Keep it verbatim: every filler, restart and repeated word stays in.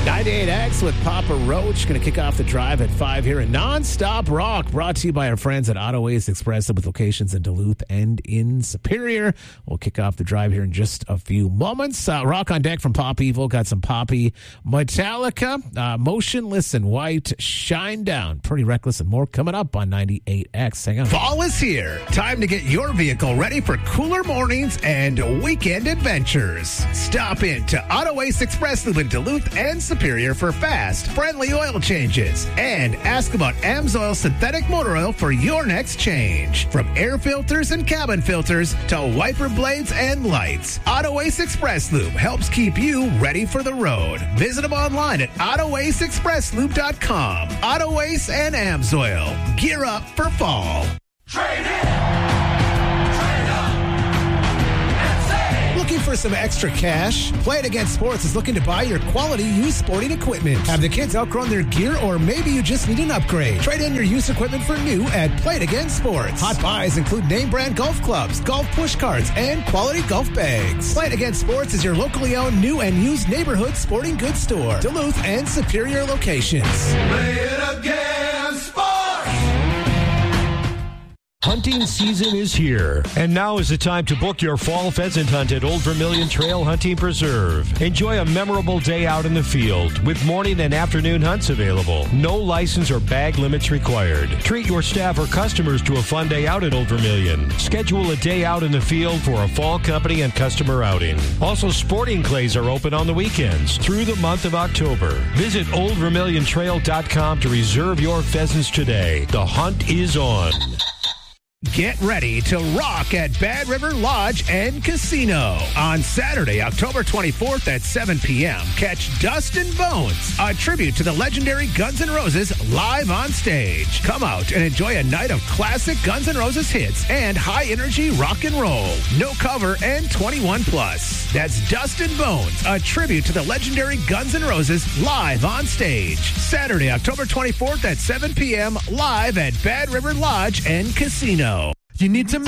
ninety-eight X with Papa Roach. Going to kick off the drive at five here in Nonstop Rock, brought to you by our friends at Auto Waste Express with locations in Duluth and in Superior. We'll kick off the drive here in just a few moments. Uh, rock on deck from Pop Evil. Got some Poppy, Metallica, uh, Motionless in White, Shine Down, Pretty Reckless, and more coming up on ninety-eight X. Hang on. Fall is here. Time to get your vehicle ready for cooler mornings and weekend adventures. Stop in to Auto Waste Express Lube in Duluth and Superior for fast, friendly oil changes. And ask about AMSOIL synthetic motor oil for your next change. From air filters and cabin filters to wiper blades and lights, Auto Waste Express Lube helps keep you ready for the road. Visit them online at auto waste express lube dot com. Auto Waste and AMSOIL. Gear up for fall. Trade in! Looking for some extra cash? Play It Again Sports is looking to buy your quality used sporting equipment. Have the kids outgrown their gear, or maybe you just need an upgrade? Trade in your used equipment for new at Play It Again Sports. Hot buys include name brand golf clubs, golf push carts, and quality golf bags. Play It Again Sports is your locally owned new and used neighborhood sporting goods store. Duluth and Superior locations. Play it again, sports! Hunting season is here, and now is the time to book your fall pheasant hunt at Old Vermilion Trail Hunting Preserve. Enjoy a memorable day out in the field with morning and afternoon hunts available. No license or bag limits required. Treat your staff or customers to a fun day out at Old Vermilion. Schedule a day out in the field for a fall company and customer outing. Also, sporting clays are open on the weekends through the month of October. Visit old vermilion trail dot com to reserve your pheasants today. The hunt is on. Get ready to rock at Bad River Lodge and Casino. On Saturday, October twenty-fourth at seven p.m., catch Dust and Bones, a tribute to the legendary Guns N' Roses live on stage. Come out and enjoy a night of classic Guns N' Roses hits and high-energy rock and roll. No cover and twenty-one plus. That's Dust and Bones, a tribute to the legendary Guns N' Roses live on stage. Saturday, October twenty-fourth at seven p.m., live at Bad River Lodge and Casino. You need to